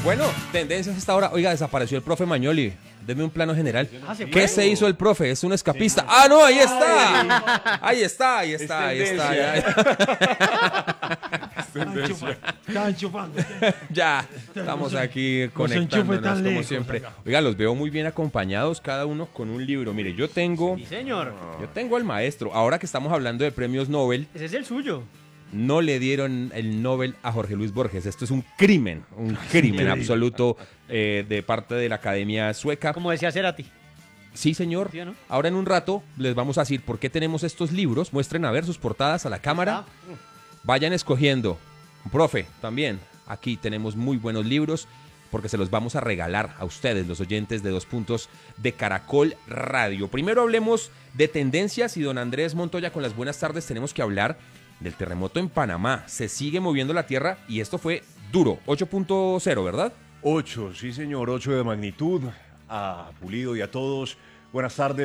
Bueno, tendencias hasta ahora. Oiga, desapareció el profe Mañoli. Deme un plano general. ¿Qué se hizo el profe? ¿Es un escapista? Sí. ¡Ah, no! ¡Ahí está! Ahí está, ahí está, ahí está. Están enchufando. Ya, estamos aquí conectándonos como siempre. Oiga, los veo muy bien acompañados, cada uno con un libro. Mire, yo tengo... Sí, señor. Yo tengo al maestro. Ahora que estamos hablando de premios Nobel... Ese es el suyo. No le dieron el Nobel a Jorge Luis Borges. Esto es un crimen absoluto de parte de la Academia Sueca. Como decía Cerati. Sí, señor. ¿Sí, no? Ahora en un rato les vamos a decir por qué tenemos estos libros. Muestren a ver sus portadas a la cámara. Vayan escogiendo. Profe, también. Aquí tenemos muy buenos libros porque se los vamos a regalar a ustedes, los oyentes de 2 Puntos de Caracol Radio. Primero hablemos de tendencias y don Andrés Montoya, con las buenas tardes, tenemos que hablar del terremoto en Panamá. Se sigue moviendo la tierra y esto fue duro, 8.0, ¿verdad? 8, sí señor, 8 de magnitud. A Pulido y a todos, buenas tardes.